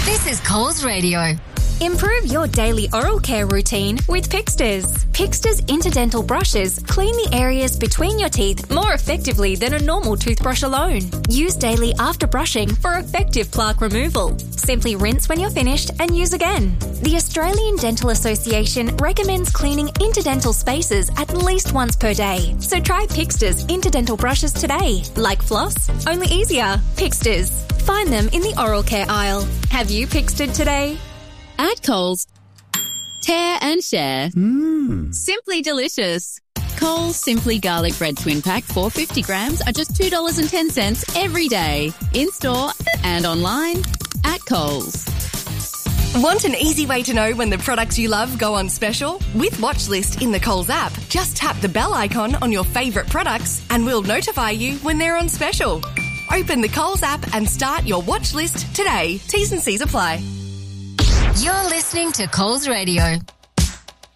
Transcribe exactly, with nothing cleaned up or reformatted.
This is Coles Radio. Improve your daily oral care routine with Pixters. Pixters interdental brushes clean the areas between your teeth more effectively than a normal toothbrush alone. Use daily after brushing for effective plaque removal. Simply rinse when you're finished and use again. The Australian Dental Association recommends cleaning interdental spaces at least once per day. So try Pixters interdental brushes today. Like floss, only easier. Pixters. Find them in the oral care aisle. Have you Pixtered today? At Coles, tear and share. Mmm. Simply delicious. Coles Simply Garlic Bread Twin Pack four hundred fifty grams are just two dollars and ten cents every day. In-store and online at Coles. Want an easy way to know when the products you love go on special? With Watchlist in the Coles app, just tap the bell icon on your favourite products and we'll notify you when they're on special. Open the Coles app and start your watch list today. T's and C's apply. You're listening to Coles Radio.